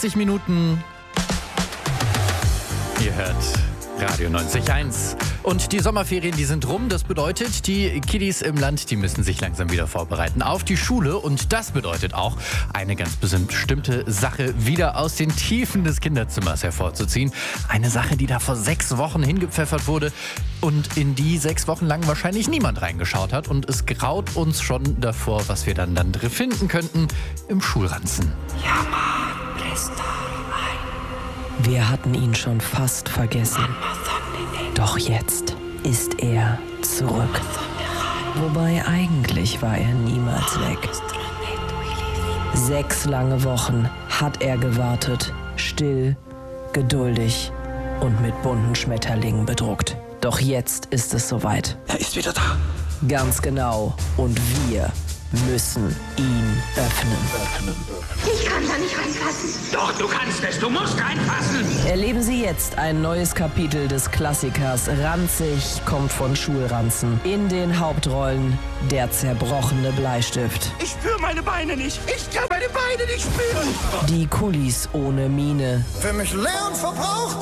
60 Minuten. Ihr hört Radio 90.1. Und die Sommerferien, die sind rum. Das bedeutet, die Kiddies im Land, die müssen sich langsam wieder vorbereiten auf die Schule. Und das bedeutet auch, eine ganz bestimmte Sache wieder aus den Tiefen des Kinderzimmers hervorzuziehen. Eine Sache, die da vor 6 Wochen hingepfeffert wurde und in die 6 Wochen lang wahrscheinlich niemand reingeschaut hat. Und es graut uns schon davor, was wir dann drin finden könnten im Schulranzen. Ja, Mann, bläst da ein. Wir hatten ihn schon fast vergessen. Doch jetzt ist er zurück. Wobei eigentlich war er niemals weg. 6 lange Wochen hat er gewartet, still, geduldig und mit bunten Schmetterlingen bedruckt. Doch jetzt ist es soweit. Er ist wieder da. Ganz genau. Und wir müssen ihn öffnen. Ich kann da nicht reinfassen. Doch, du kannst es. Du musst reinfassen. Erleben Sie jetzt ein neues Kapitel des Klassikers Ranzig kommt von Schulranzen. In den Hauptrollen der zerbrochene Bleistift. Ich spüre meine Beine nicht. Ich kann meine Beine nicht spüren. Die Kulis ohne Miene. Für mich leer und verbraucht.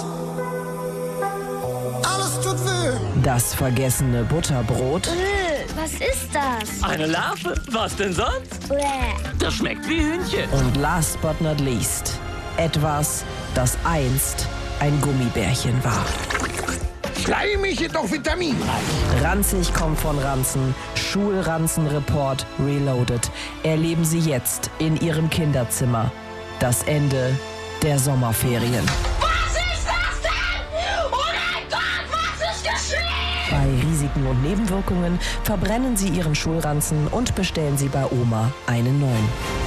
Alles tut weh. Das vergessene Butterbrot. Was ist das? Eine Larve? Was denn sonst? Bäh. Das schmeckt wie Hühnchen. Und last but not least, etwas, das einst ein Gummibärchen war. Schleimig, jedoch vitaminreich. Ranzig kommt von Ranzen. Schulranzen-Report Reloaded. Erleben Sie jetzt in Ihrem Kinderzimmer das Ende der Sommerferien. Was ist das denn? Oh mein Gott, was ist geschehen? Bei Risiken und Nebenwirkungen verbrennen Sie Ihren Schulranzen und bestellen Sie bei Oma einen neuen.